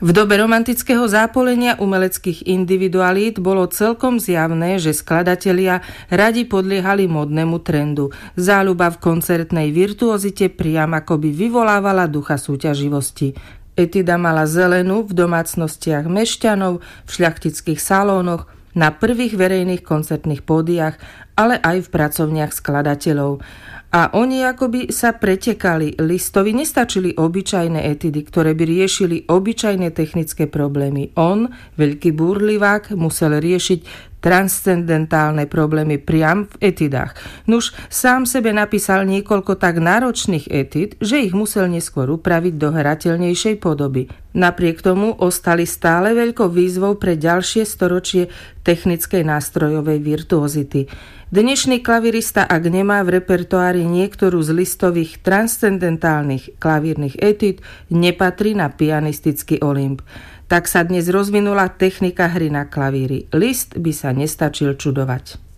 V dobe romantického zápolenia umeleckých individualít bolo celkom zjavné, že skladatelia radi podliehali modnému trendu. Záľuba v koncertnej virtuozite priam akoby vyvolávala ducha súťaživosti. Etuda mala zelenú v domácnostiach mešťanov, v šľachtických salónoch, na prvých verejných koncertných pódiách, ale aj v pracovniach skladateľov. A oni akoby sa pretekali. Listovi nestačili obyčajné etudy, ktoré by riešili obyčajné technické problémy. On, veľký búrlivák, musel riešiť transcendentálne problémy priam v etudách. Nuž sám sebe napísal niekoľko tak náročných etud, že ich musel neskôr upraviť do hrateľnejšej podoby. Napriek tomu ostali stále veľkou výzvou pre ďalšie storočie technickej nástrojovej virtuozity. Dnešný klavirista, ak nemá v repertoári niektorú z Listových transcendentálnych klavírnych etud, nepatrí na pianistický Olymp. Tak sa dnes rozvinula technika hry na klavíri. Liszt by sa nestačil čudovať.